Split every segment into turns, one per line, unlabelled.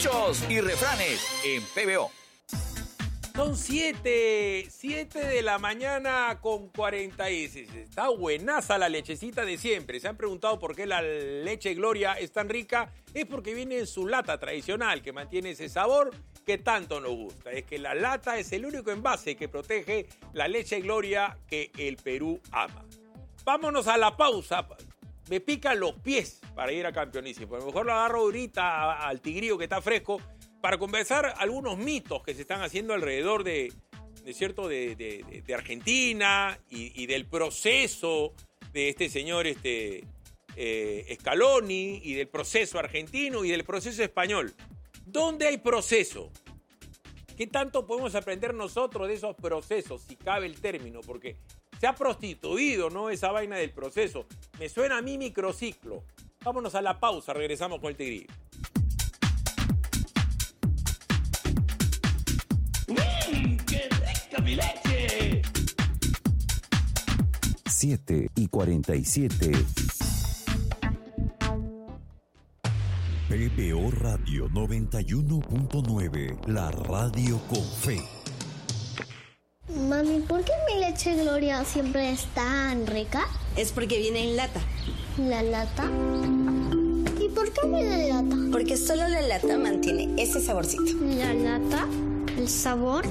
Dichos y refranes en PBO.
Son 7 de la mañana con 46. Está buenaza la lechecita de siempre. Se han preguntado por qué la leche Gloria es tan rica. Es porque viene en su lata tradicional, que mantiene ese sabor que tanto nos gusta. Es que la lata es el único envase que protege la leche Gloria que el Perú ama. Vámonos a la pausa. Me pican los pies para ir a Campeonísimo. A lo mejor lo agarro ahorita al tigrillo que está fresco para conversar algunos mitos que se están haciendo alrededor de Argentina y del proceso de este señor Scaloni y del proceso argentino y del proceso español. ¿Dónde hay proceso? ¿Qué tanto podemos aprender nosotros de esos procesos, si cabe el término? Porque se ha prostituido, ¿no?, esa vaina del proceso. Me suena a mí microciclo. Vámonos a la pausa, regresamos con el tigrillo.
¡Qué rica mi leche!
7:47. PBO Radio 91.9, la radio con fe.
Mami, ¿por qué mi leche Gloria siempre es tan rica?
Es porque viene en lata.
¿La lata? ¿Y por qué viene en lata?
Porque solo la lata mantiene ese saborcito.
¿La lata? ¿El sabor?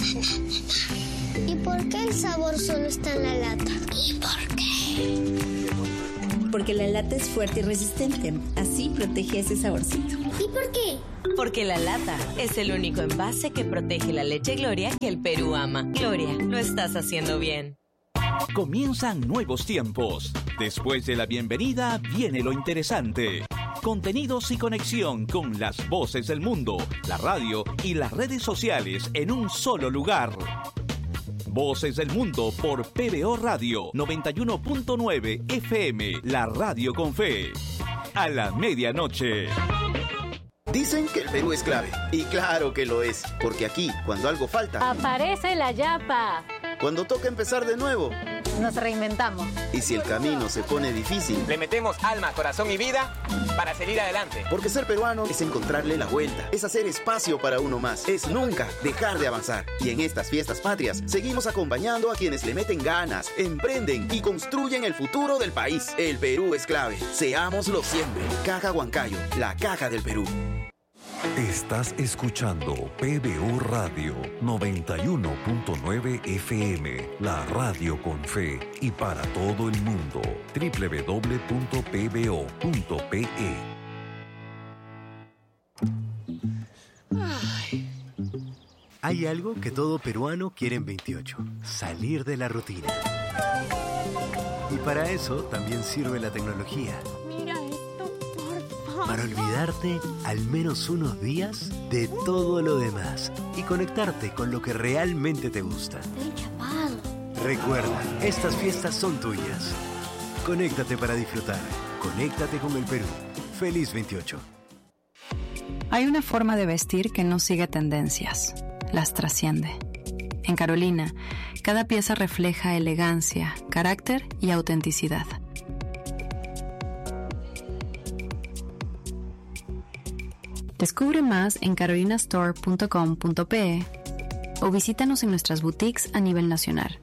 ¿Y por qué el sabor solo está en la lata? ¿Y por qué?
Porque la lata es fuerte y resistente. Así protege ese saborcito.
¿Y por qué?
Porque la lata es el único envase que protege la leche Gloria que el Perú ama. Gloria, lo estás haciendo bien.
Comienzan nuevos tiempos. Después de la bienvenida viene lo interesante. Contenidos y conexión con las voces del mundo, la radio y las redes sociales en un solo lugar. Voces del Mundo por PBO Radio 91.9 FM, la radio con fe. A la medianoche.
Dicen que el Perú es clave. Y claro que lo es. Porque aquí, cuando algo falta,
aparece la yapa.
Cuando toca empezar de nuevo,
nos reinventamos.
Y si el camino se pone difícil,
le metemos alma, corazón y vida para seguir adelante.
Porque ser peruano es encontrarle la vuelta, es hacer espacio para uno más, es nunca dejar de avanzar. Y en estas fiestas patrias seguimos acompañando a quienes le meten ganas, emprenden y construyen el futuro del país. El Perú es clave. Seámoslo siempre. Caja Huancayo, la caja del Perú.
Estás escuchando PBO Radio 91.9 FM, la radio con fe y para todo el mundo. www.pbo.pe.
Hay algo que todo peruano quiere en 28: salir de la rutina. Y para eso también sirve la tecnología.
Mira esto, por favor.
Para olvidarte al menos unos días de todo lo demás y conectarte con lo que realmente te gusta.
Estoy chapado.
Recuerda, estas fiestas son tuyas. Conéctate para disfrutar. Conéctate con el Perú. Feliz 28.
Hay una forma de vestir que no sigue tendencias. Las trasciende. En Carolina, cada pieza refleja elegancia, carácter y autenticidad. Descubre más en carolinastore.com.pe o visítanos en nuestras boutiques a nivel nacional.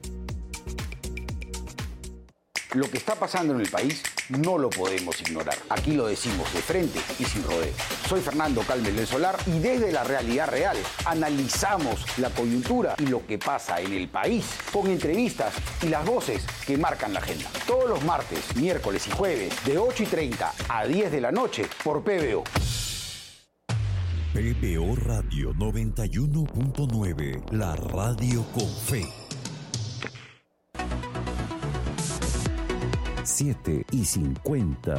Lo que está pasando en el país no lo podemos ignorar. Aquí lo decimos de frente y sin rodeo. Soy Fernando Calmes del Solar y desde la realidad real analizamos la coyuntura y lo que pasa en el país con entrevistas y las voces que marcan la agenda. Todos los martes, miércoles y jueves de 8:30 a 10 de la noche por PBO.
PBO Radio 91.9, la radio con fe. 7:50.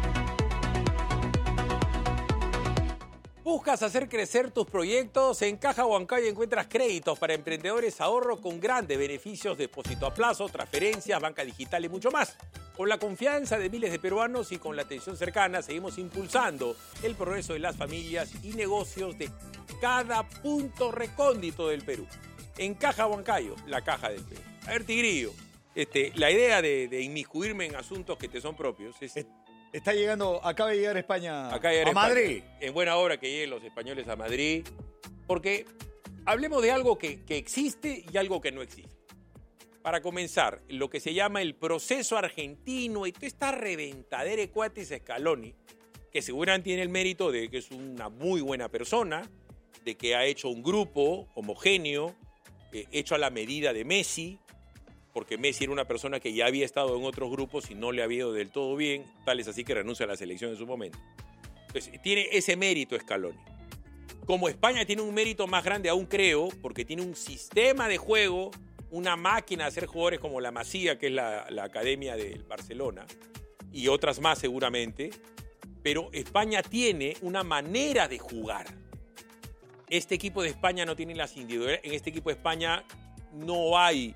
¿Buscas hacer crecer tus proyectos? En Caja Huancayo encuentras créditos para emprendedores, ahorro con grandes beneficios, depósito a plazo, transferencias, banca digital y mucho más. Con la confianza de miles de peruanos y con la atención cercana, seguimos impulsando el progreso de las familias y negocios de cada punto recóndito del Perú. En Caja Huancayo, la caja del Perú. A ver, Tigrillo, la idea de inmiscuirme en asuntos que te son propios es
Está llegando, acaba de llegar España
Acá llegar
a Madrid.
En buena hora que lleguen los españoles a Madrid, porque hablemos de algo que existe y algo que no existe. Para comenzar, lo que se llama el proceso argentino y toda esta reventadera de cuates a Scaloni, que seguramente tiene el mérito de que es una muy buena persona, de que ha hecho un grupo homogéneo, hecho a la medida de Messi, porque Messi era una persona que ya había estado en otros grupos y no le había ido del todo bien, tal es así que renuncia a la selección en su momento. Entonces, tiene ese mérito Scaloni. Como España tiene un mérito más grande aún, creo, porque tiene un sistema de juego, una máquina de hacer jugadores como la Masía, que es la academia del Barcelona, y otras más seguramente, pero España tiene una manera de jugar. Este equipo de España no tiene las individualidades. En este equipo de España no hay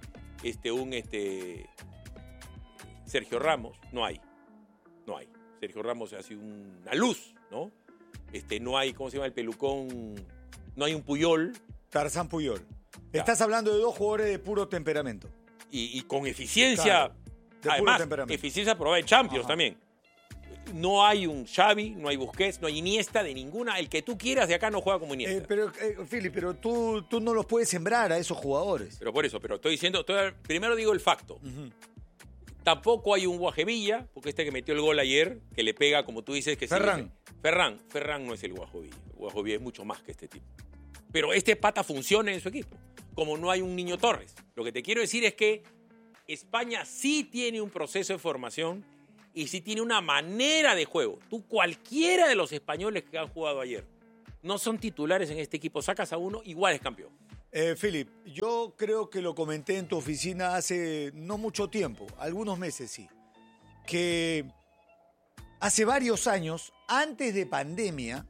Sergio Ramos, no hay. Sergio Ramos ha sido una luz, ¿no? No hay, ¿cómo se llama el pelucón? No hay un Puyol.
Tarzán Puyol. Estás hablando de dos jugadores de puro temperamento.
Y con eficiencia.
Claro, de
además,
puro temperamento.
eficiencia probada en Champions también. No hay un Xavi, no hay Busquets, no hay Iniesta de ninguna. El que tú quieras de acá no juega como Iniesta.
Philip, pero tú no los puedes sembrar a esos jugadores.
Pero por eso, estoy diciendo, primero digo el facto. Tampoco hay un Guajevilla, porque este que metió el gol ayer, que le pega, como tú dices, que
Ferran.
Ferran no es el Guajevilla. El Guajevilla es mucho más que este tipo. Pero este pata funciona en su equipo, como no hay un Niño Torres. Lo que te quiero decir es que España sí tiene un proceso de formación y sí tiene una manera de juego. Tú, cualquiera de los españoles que han jugado ayer, no son titulares en este equipo, sacas a uno, igual es campeón.
Philip, yo creo que lo comenté en tu oficina hace no mucho tiempo, algunos meses sí, que hace varios años, antes de pandemia,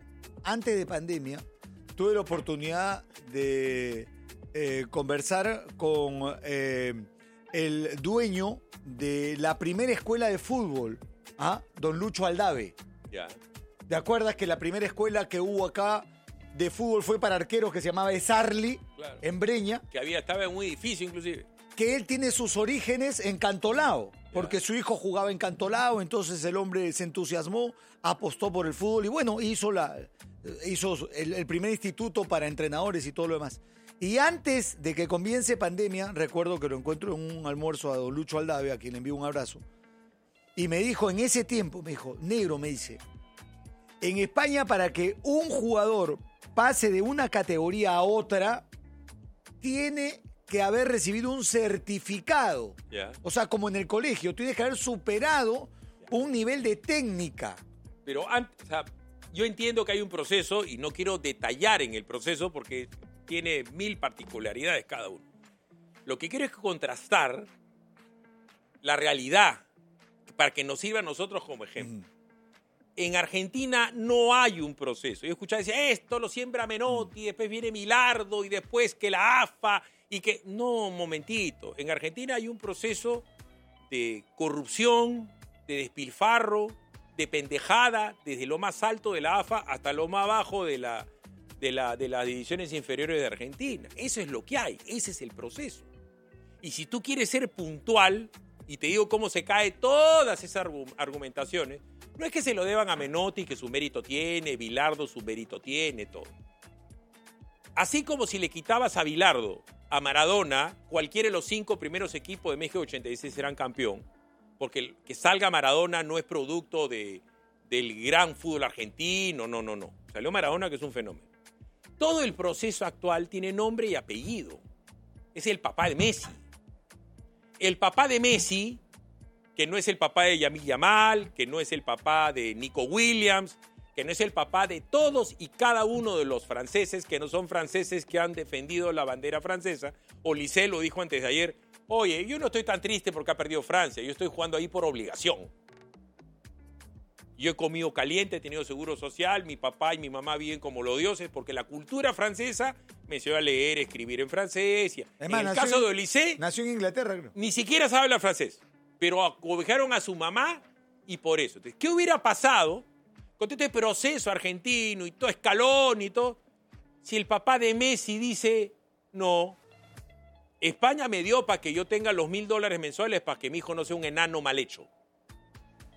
tuve la oportunidad de conversar con el dueño de la primera escuela de fútbol, don Lucho Aldave.
Ya.
¿Te acuerdas que la primera escuela que hubo acá de fútbol fue para arqueros que se llamaba Esarli,
Claro.
en Breña?
Que estaba en un edificio inclusive.
Que él tiene sus orígenes en Cantolao, porque su hijo jugaba en Cantolao, entonces el hombre se entusiasmó, apostó por el fútbol y bueno, hizo el primer instituto para entrenadores y todo lo demás. Y antes de que comience pandemia, recuerdo que lo encuentro en un almuerzo a don Lucho Aldave, a quien le envío un abrazo, y me dijo, en ese tiempo, me dijo, negro, me dice, en España para que un jugador pase de una categoría a otra, tiene que haber recibido un certificado.
Ya.
O sea, como en el colegio, tienes que haber superado un nivel de técnica.
Pero yo entiendo que hay un proceso y no quiero detallar en el proceso porque tiene 1000 particularidades cada uno. Lo que quiero es contrastar la realidad para que nos sirva a nosotros como ejemplo. En Argentina no hay un proceso. Yo escuchaba decir, esto lo siembra Menotti, después viene Milardo y después que la AFA y que... No, un momentito. En Argentina hay un proceso de corrupción, de despilfarro, de pendejada, desde lo más alto de la AFA hasta lo más bajo de las divisiones inferiores de Argentina. Eso es lo que hay, ese es el proceso. Y si tú quieres ser puntual, y te digo cómo se cae todas esas argumentaciones, no es que se lo deban a Menotti, que su mérito tiene, Bilardo su mérito tiene, todo. Así como si le quitabas a Bilardo, a Maradona, cualquiera de los 5 primeros equipos de México 86 serán campeón, porque que salga Maradona no es producto del gran fútbol argentino, no. Salió Maradona, que es un fenómeno. Todo el proceso actual tiene nombre y apellido. Es el papá de Messi. El papá de Messi, que no es el papá de Yamil Yamal, que no es el papá de Nico Williams, que no es el papá de todos y cada uno de los franceses que no son franceses que han defendido la bandera francesa. Olise lo dijo antes de ayer, oye, yo no estoy tan triste porque ha perdido Francia, yo estoy jugando ahí por obligación. Yo he comido caliente, he tenido seguro social, mi papá y mi mamá viven como los dioses porque la cultura francesa me enseñó a leer, escribir en francés. En el caso de Olise,
nació en Inglaterra, creo.
Ni siquiera sabe hablar francés, pero acobijaron a su mamá y por eso. Entonces, ¿qué hubiera pasado con todo este proceso argentino y todo escalón y todo, si el papá de Messi dice, no, España me dio para que yo tenga los $1,000 mensuales para que mi hijo no sea un enano mal hecho?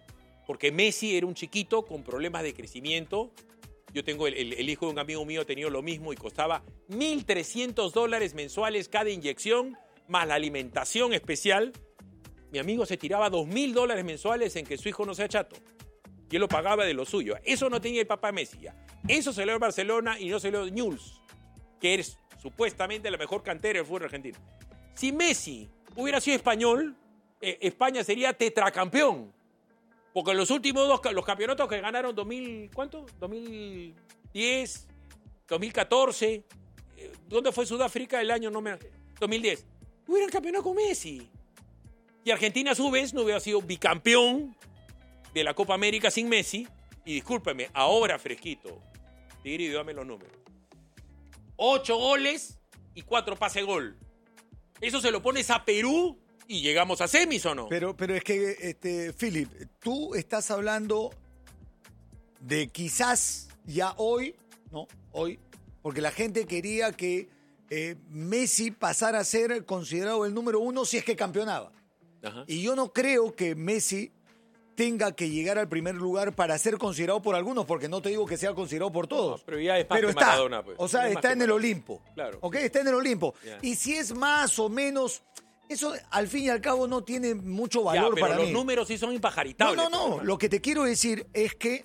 Porque Messi era un chiquito con problemas de crecimiento. Yo tengo el hijo de un amigo mío, ha tenido lo mismo y costaba $1.300 mensuales cada inyección, más la alimentación especial. Mi amigo se tiraba $2.000 mensuales en que su hijo no sea chato. Y él lo pagaba de lo suyo. Eso no tenía el papá Messi ya. Eso se lo dio el Barcelona y no se lo dio Newell's, que es supuestamente la mejor cantera del fútbol argentino. Si Messi hubiera sido español, España sería tetracampeón. Porque los últimos los campeonatos que ganaron, ¿cuánto? 2010, 2014. ¿Dónde fue Sudáfrica el año? 2010. Hubieran campeonado con Messi. Y Argentina, a su vez, no hubiera sido bicampeón de la Copa América sin Messi. Y discúlpeme, ahora fresquito. Tigre, dame los números. 8 goles y 4 pase gol. Eso se lo pones a Perú y llegamos a semis, ¿o no?
Pero es que, Philip, tú estás hablando de quizás ya hoy, ¿no? Hoy, porque la gente quería que Messi pasara a ser considerado el número 1 si es que campeonaba.
Ajá.
Y yo no creo que Messi tenga que llegar al primer lugar para ser considerado por algunos, porque no te digo que sea considerado por todos.
No, pero ya es más que
está,
Maradona, pues.
O sea,
Es más
está
que
en el
Maradona.
Olimpo.
Claro.
¿Ok? Está en el Olimpo.
Ya.
Y si es más o menos, eso al fin y al cabo no tiene mucho valor
pero
para
los
mí.
números sí son impajaritables.
No. Lo que te quiero decir es que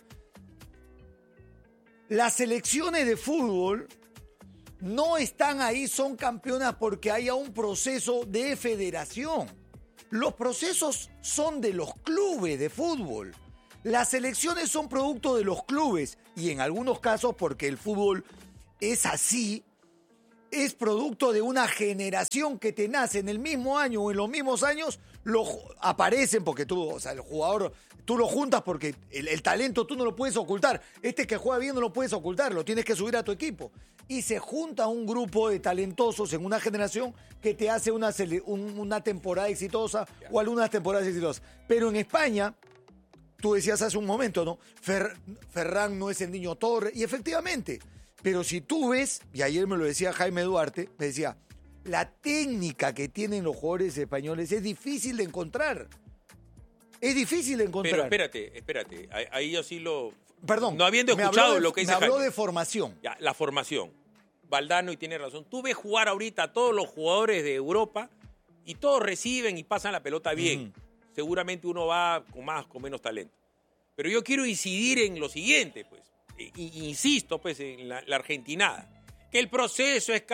las selecciones de fútbol no están ahí, son campeonas porque haya un proceso de federación. Los procesos son de los clubes de fútbol. Las selecciones son producto de los clubes y en algunos casos, porque el fútbol es así, es producto de una generación que te nace en el mismo año o en los mismos años, aparecen porque tú, o sea, el jugador, tú lo juntas porque el talento tú no lo puedes ocultar. Este que juega bien no lo puedes ocultar, lo tienes que subir a tu equipo. Y se junta un grupo de talentosos en una generación que te hace una temporada exitosa o algunas temporadas exitosas. Pero en España, tú decías hace un momento, ¿no? Ferran no es el niño Torre, y efectivamente. Pero si tú ves, y ayer me lo decía Jaime Duarte, me decía, la técnica que tienen los jugadores españoles es difícil de encontrar. Es difícil de encontrar.
Pero espérate. Ahí yo sí lo...
Perdón.
No habiendo escuchado lo que dice
me habló
Jaime.
de formación.
Ya, la formación. Valdano, y tiene razón. Tú ves jugar ahorita a todos los jugadores de Europa y todos reciben y pasan la pelota bien. Seguramente uno va con más, con menos talento. Pero yo quiero incidir en lo siguiente, pues. Insisto, pues, en la argentinada. Que el proceso es...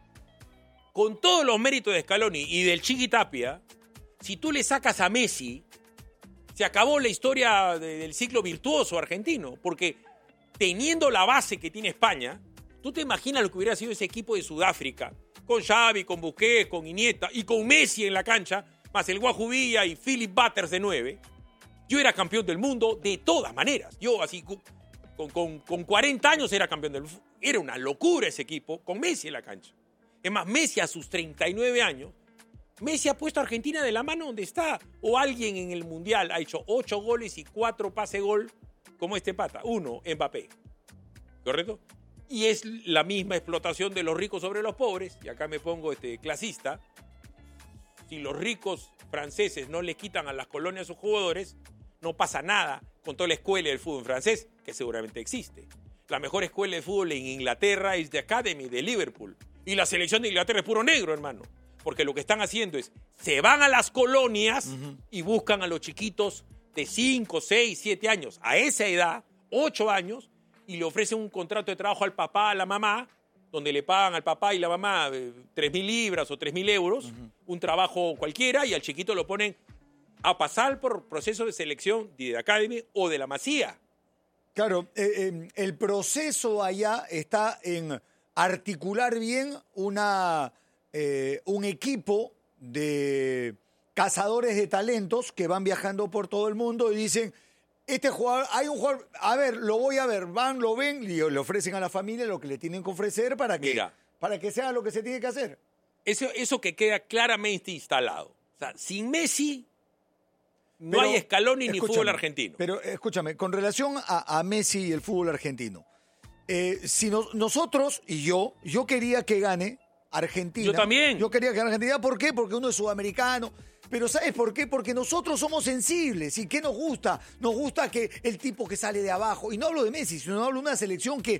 Con todos los méritos de Scaloni y del Chiqui Tapia, si tú le sacas a Messi, se acabó la historia del ciclo virtuoso argentino. Porque teniendo la base que tiene España, tú te imaginas lo que hubiera sido ese equipo de Sudáfrica, con Xavi, con Busquets, con Iniesta y con Messi en la cancha, más el Guaju Villa y Philip Butters de 9. Yo era campeón del mundo de todas maneras. Yo así, con 40 años era campeón del mundo. Era una locura ese equipo, con Messi en la cancha. Es más, Messi a sus 39 años, Messi ha puesto a Argentina de la mano donde está. O alguien en el Mundial ha hecho 8 goles y 4 pase gol, como este pata. 1, Mbappé. ¿Correcto? Y es la misma explotación de los ricos sobre los pobres. Y acá me pongo clasista. Si los ricos franceses no le quitan a las colonias a sus jugadores, no pasa nada con toda la escuela del fútbol francés, que seguramente existe. La mejor escuela de fútbol en Inglaterra es The Academy, de Liverpool. Y la selección de Inglaterra es puro negro, hermano. Porque lo que están haciendo es, se van a las colonias y buscan a los chiquitos de 5, 6, 7 años. A esa edad, 8 años, y le ofrecen un contrato de trabajo al papá, a la mamá, donde le pagan al papá y la mamá 3.000 libras o 3.000 euros, un trabajo cualquiera, y al chiquito lo ponen a pasar por proceso de selección de The Academy o de la Masía.
Claro, el proceso allá está en articular bien un equipo de cazadores de talentos que van viajando por todo el mundo y dicen, este jugador, hay un jugador, a ver, lo voy a ver, van, lo ven y le ofrecen a la familia lo que le tienen que ofrecer para que sea lo que se tiene que hacer.
Eso que queda claramente instalado. O sea, sin Messi no hay Scaloni ni fútbol argentino.
Pero escúchame, con relación a Messi y el fútbol argentino, si nosotros y yo quería que gane Argentina.
Yo también.
Yo quería que gane Argentina. ¿Por qué? Porque uno es sudamericano. Pero ¿sabes por qué? Porque nosotros somos sensibles. ¿Y qué nos gusta? Nos gusta que el tipo que sale de abajo, y no hablo de Messi, sino hablo de una selección que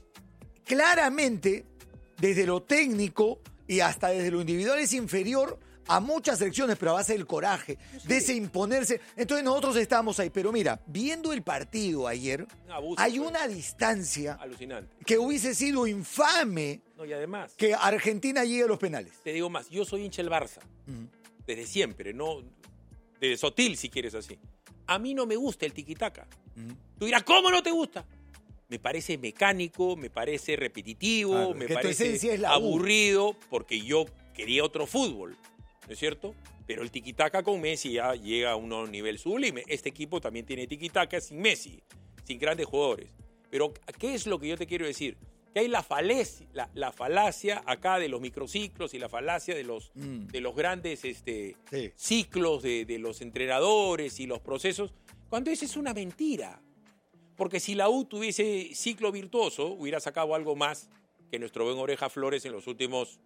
claramente, desde lo técnico y hasta desde lo individual, es inferior a muchas selecciones, pero a base del coraje, de ese imponerse. Entonces nosotros estamos ahí. Pero mira, viendo el partido ayer, hay una distancia
alucinante
que hubiese sido infame.
No, y además,
que Argentina llegue a los penales.
Te digo más, yo soy hincha del Barça. Desde siempre, no desde Sotil, si quieres así. A mí no me gusta el tiquitaca. Tú dirás, ¿cómo no te gusta? Me parece mecánico, me parece repetitivo, me parece aburrido, porque yo quería otro fútbol, ¿no es cierto? Pero el tiquitaca con Messi ya llega a un nivel sublime. Este equipo también tiene tiquitaca sin Messi, sin grandes jugadores. Pero, ¿qué es lo que yo te quiero decir? Que hay la falacia acá de los microciclos y la falacia de los grandes ciclos de los entrenadores y los procesos, cuando esa es una mentira. Porque si la U tuviese ciclo virtuoso, hubiera sacado algo más que nuestro buen Oreja Flores en los últimos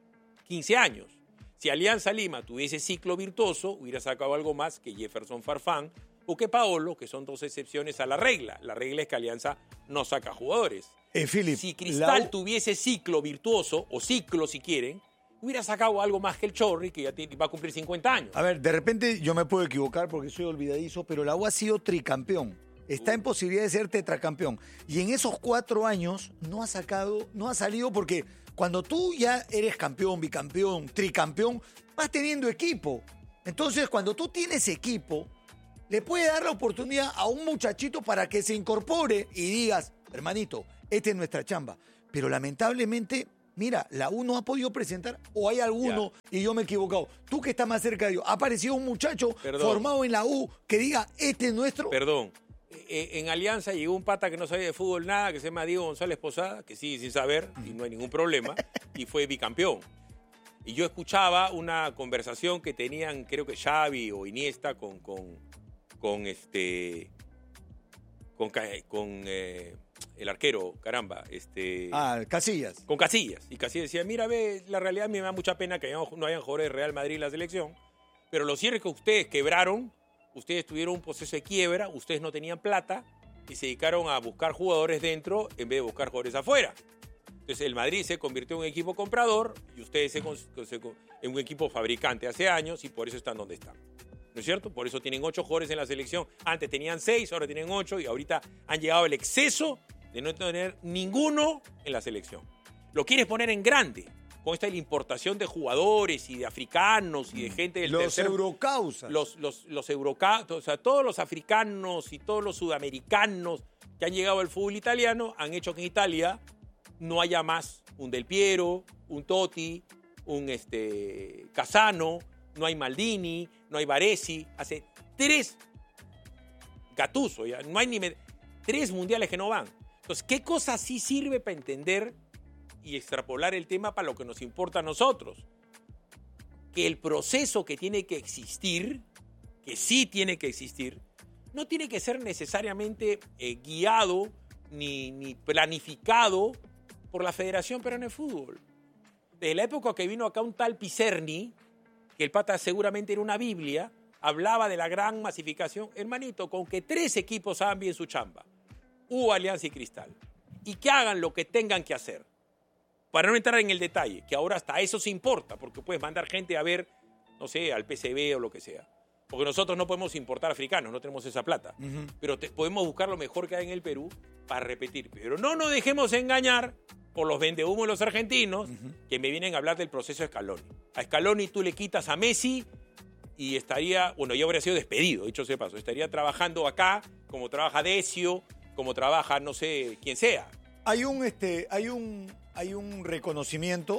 15 años. Si Alianza Lima tuviese ciclo virtuoso, hubiera sacado algo más que Jefferson Farfán o que Paolo, que son dos excepciones a la regla. La regla es que Alianza no saca jugadores.
Philip,
si Cristal tuviese ciclo virtuoso, o ciclo si quieren, hubiera sacado algo más que el Chorri, que ya va a cumplir 50 años.
A ver, de repente yo me puedo equivocar porque soy olvidadizo, pero la U ha sido tricampeón. Está en posibilidad de ser tetracampeón. Y en esos 4 años no ha salido porque cuando tú ya eres campeón, bicampeón, tricampeón, vas teniendo equipo. Entonces, cuando tú tienes equipo, le puede dar la oportunidad a un muchachito para que se incorpore y digas, hermanito, esta es nuestra chamba. Pero lamentablemente, mira, la U no ha podido presentar, o hay alguno, y yo me he equivocado. Tú que estás más cerca de ellos, ¿ha aparecido un muchacho formado en la U que diga, este es nuestro?
Perdón. En Alianza llegó un pata que no sabía de fútbol nada, que se llama Diego González Posada, que sigue sin saber, y no hay ningún problema, y fue bicampeón. Y yo escuchaba una conversación que tenían, creo que Xavi o Iniesta con el arquero, caramba.
Casillas.
Con Casillas. Y Casillas decía, mira, ve, la realidad a mí me da mucha pena que no hayan jugadores de Real Madrid en la selección, pero lo cierto es que ustedes quebraron, ustedes tuvieron un proceso de quiebra, ustedes no tenían plata y se dedicaron a buscar jugadores dentro en vez de buscar jugadores afuera. Entonces el Madrid se convirtió en un equipo comprador y ustedes en un equipo fabricante hace años y por eso están donde están. ¿No es cierto? Por eso tienen 8 jugadores en la selección. Antes tenían 6, ahora tienen 8 y ahorita han llegado al exceso de no tener ninguno en la selección. Lo quieres poner en grande, con esta importación de jugadores y de africanos y de gente del tercer...
Eurocausas.
Los eurocausas, o sea, todos los africanos y todos los sudamericanos que han llegado al fútbol italiano han hecho que en Italia no haya más un Del Piero, un Totti, un Casano, no hay Maldini, no hay Baresi. Hace 3 Gattuso, ya no hay ni 3 mundiales que no van. Entonces, ¿qué cosa sí sirve para entender y extrapolar el tema para lo que nos importa a nosotros? Que el proceso que tiene que existir, que sí tiene que existir, no tiene que ser necesariamente guiado ni planificado por la Federación Peruana de Fútbol. Desde la época que vino acá un tal Picerni, que el pata seguramente era una Biblia, hablaba de la gran masificación. Hermanito, con que 3 equipos hagan bien su chamba, U, Alianza y Cristal, y que hagan lo que tengan que hacer, para no entrar en el detalle, que ahora hasta eso se importa, porque puedes mandar gente a ver, no sé, al PSV o lo que sea. Porque nosotros no podemos importar africanos, no tenemos esa plata. Pero podemos buscar lo mejor que hay en el Perú para repetir. Pero no nos dejemos engañar por los vendehumos de los argentinos que me vienen a hablar del proceso de Scaloni. A Scaloni tú le quitas a Messi y estaría, bueno, ya habría sido despedido, dicho sea de paso. Estaría trabajando acá como trabaja Decio, como trabaja, no sé, quien sea.
Hay un reconocimiento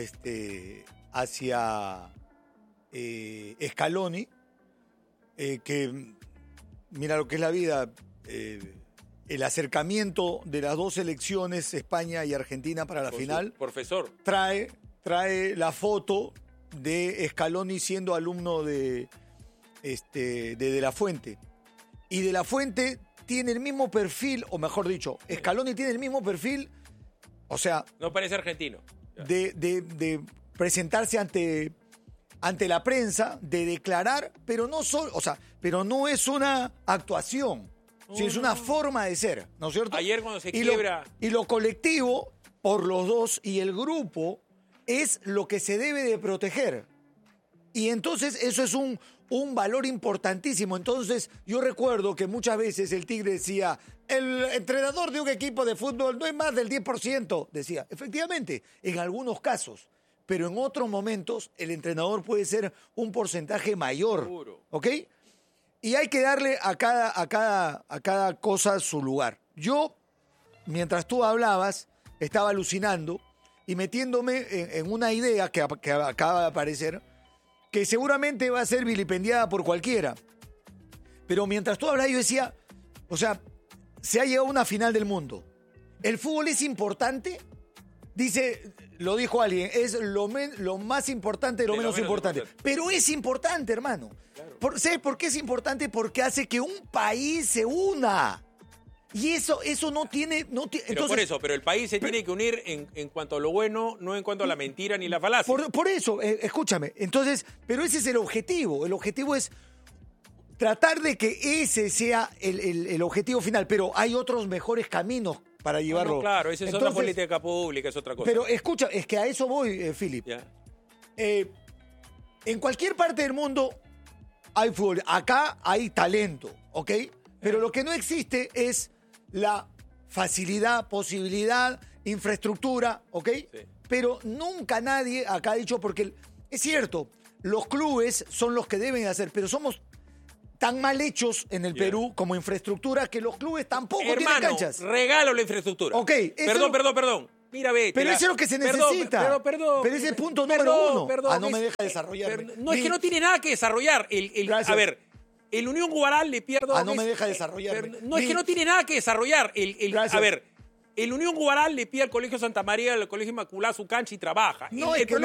hacia Scaloni, que mira lo que es la vida, el acercamiento de las 2 selecciones, España y Argentina, para la final.
Profesor.
Trae la foto de Scaloni siendo alumno de De La Fuente. Y De La Fuente tiene el mismo perfil, o mejor dicho, Scaloni tiene el mismo perfil, o sea...
No parece argentino.
de presentarse ante la prensa, de declarar, pero no es una actuación, sino es una forma de ser, ¿no es cierto?
Ayer cuando se quiebra...
Y lo colectivo, por los dos, y el grupo, es lo que se debe de proteger. Y entonces eso es un valor importantísimo. Entonces yo recuerdo que muchas veces el Tigre decía, el entrenador de un equipo de fútbol no es más del 10%. Decía, efectivamente, en algunos casos. Pero en otros momentos el entrenador puede ser un porcentaje mayor.
Seguro.
¿Ok? Y hay que darle a cada cosa su lugar. Yo, mientras tú hablabas, estaba alucinando y metiéndome en una idea que acaba de aparecer, que seguramente va a ser vilipendiada por cualquiera. Pero mientras tú hablabas, yo decía, o sea, se ha llegado a una final del mundo. ¿El fútbol es importante? Lo dijo alguien, es lo más importante de lo menos importante. Pero es importante, hermano. Claro. ¿Sabes por qué es importante? Porque hace que un país se una. Y eso no tiene...
Entonces, pero el país se tiene que unir en cuanto a lo bueno, no en cuanto a la mentira ni la falacia.
Por eso, escúchame. Entonces, pero ese es el objetivo. El objetivo es tratar de que ese sea el objetivo final. Pero hay otros mejores caminos para llevarlo.
No, claro, esa es otra política pública, es otra cosa.
Pero escucha, es que a eso voy, Philip. En cualquier parte del mundo hay fútbol. Acá hay talento, ¿ok? Pero lo que no existe es la facilidad, posibilidad, infraestructura, ¿ok? Sí. Pero nunca nadie acá ha dicho, porque es cierto, los clubes son los que deben hacer, pero somos tan mal hechos en el Perú como infraestructura que los clubes tampoco tienen canchas.
Regalo la infraestructura.
Ok.
Perdón. Mira, ve.
Pero eso es lo que se necesita.
Perdón.
Pero ese es el punto número uno. No me deja desarrollar.
No, es que no tiene nada que desarrollar. A ver, el Unión Guaral le pierdo...
no me deja desarrollar.
No, es que no tiene nada que desarrollar. A ver, el Unión Guaral le pide al Colegio Santa María, al Colegio Inmaculada su cancha y trabaja.
No, es que no